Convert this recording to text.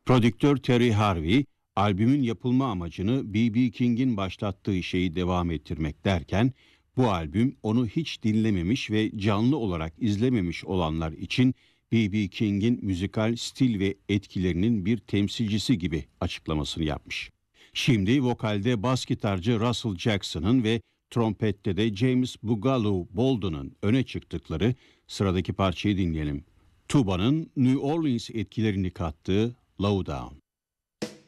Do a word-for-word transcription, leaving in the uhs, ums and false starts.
Prodüktör Terry Harvey, albümün yapılma amacını B B. King'in başlattığı şeyi devam ettirmek derken, bu albüm onu hiç dinlememiş ve canlı olarak izlememiş olanlar için B B. King'in müzikal stil ve etkilerinin bir temsilcisi gibi açıklamasını yapmış. Şimdi vokalde bas gitarcı Russell Jackson'ın ve trompette de James Boogaloo Bolden'ın öne çıktıkları sıradaki parçayı dinleyelim. Tuba'nın New Orleans etkilerini kattığı Lowdown.